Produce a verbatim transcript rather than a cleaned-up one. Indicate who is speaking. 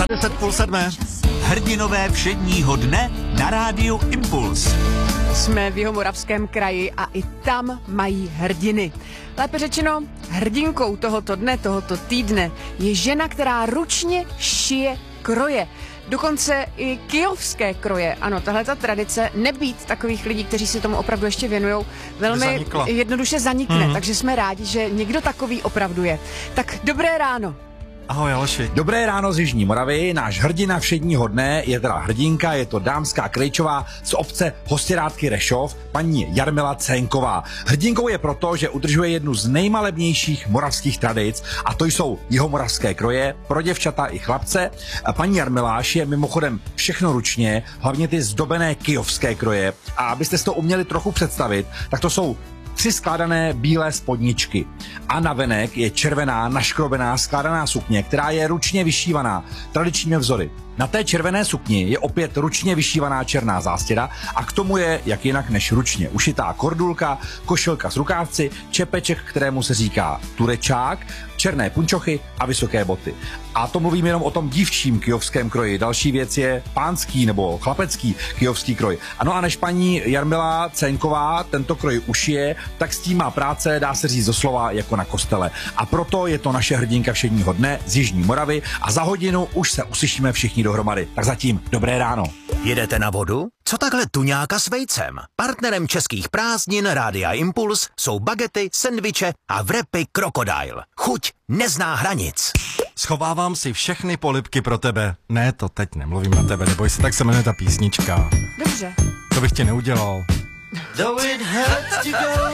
Speaker 1: deset půl sedmé.
Speaker 2: Hrdinové všedního dne na rádiu Impuls.
Speaker 3: Jsme v Jihomoravském kraji a i tam mají hrdiny. Lépe řečeno, hrdinkou tohoto dne, tohoto týdne je žena, která ručně šije kroje. Dokonce i kyjovské kroje. Ano, tahle ta tradice nebýt takových lidí, kteří si tomu opravdu ještě věnují, velmi
Speaker 1: Zanikla.
Speaker 3: jednoduše zanikne.
Speaker 1: Mhm.
Speaker 3: Takže jsme rádi, že někdo takový opravdu je. Tak dobré ráno.
Speaker 1: Ahoj Aleši.
Speaker 4: Dobré ráno z Jižní Moravy, náš hrdina všedního dne je teda hrdinka, je to dámská krejčová z obce Hostěrádky Rešov, paní Jarmila Cénková. Hrdinkou je proto, že udržuje jednu z nejmalebnějších moravských tradic a to jsou jihomoravské kroje pro děvčata i chlapce. Paní Jarmila šije mimochodem všechno ručně, hlavně ty zdobené kyjovské kroje a abyste si to uměli trochu představit, tak to jsou tři skládané bílé spodničky a navenek je červená, naškrobená skládaná sukně, která je ručně vyšívaná tradičními vzory. Na té červené sukni je opět ručně vyšívaná černá zástěra a k tomu je, jak jinak než ručně, ušitá kordulka, košilka s rukávci, čepeček, kterému se říká turečák, černé punčochy a vysoké boty. A to mluvím jenom o tom dívčím kyjovském kroji. Další věc je pánský nebo chlapecký kyjovský kroj. Ano, a než paní Jarmila Cénková tento kroj ušije, tak s tím má práce, dá se říct doslova jako na kostele. A proto je to naše hrdinka všedního dne z Jižní Moravy a za hodinu už se uslyšíme všichni dohromady. Tak zatím dobré ráno.
Speaker 2: Jedete na vodu? Co takhle tuňáka s vejcem? Partnerem českých prázdnin Rádia Impuls jsou bagety, sendviče a wrapy Crocodile. Chuť nezná hranic.
Speaker 1: Schovávám si všechny polibky pro tebe. Ne, to teď nemluvím na tebe, neboj se, tak se jmenuje ta písnička.
Speaker 3: Dobře.
Speaker 1: To bych tě neudělal.
Speaker 5: Though it hurts to go